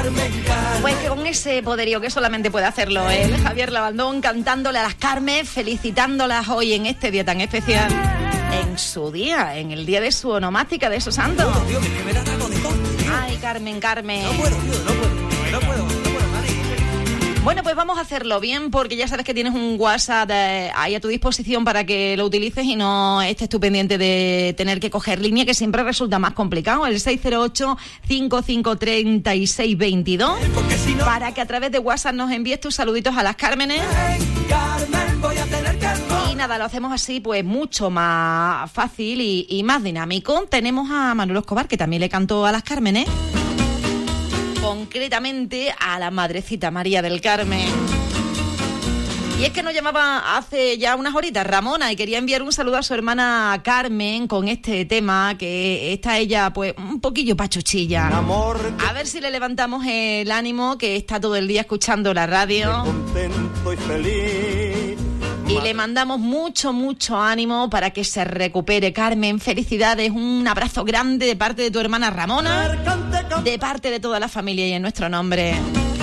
Pues que con ese poderío que solamente puede hacerlo él, Javier Labandón, cantándole a las Carmen, felicitándolas hoy en este día tan especial, en su día, en el día de su onomástica, de su santo. Ay, Carmen, Carmen. No puedo, Mari. Bueno, pues vamos a hacerlo bien, porque ya sabes que tienes un WhatsApp ahí a tu disposición para que lo utilices y no estés tú pendiente de tener que coger línea, que siempre resulta más complicado. El 608-553622, para que a través de WhatsApp nos envíes tus saluditos a las Cármenes. Y nada, lo hacemos así, pues mucho más fácil y más dinámico. Tenemos a Manuel Escobar, que también le cantó a las Cármenes, concretamente a la Madrecita María del Carmen. Y es que nos llamaba hace ya unas horitas Ramona y quería enviar un saludo a su hermana Carmen con este tema, que está ella pues un poquillo pachuchilla. A ver si le levantamos el ánimo, que está todo el día escuchando la radio. Contento y feliz. Y le mandamos mucho ánimo para que se recupere. Carmen, felicidades, un abrazo grande de parte de tu hermana Ramona, de parte de toda la familia y en nuestro nombre.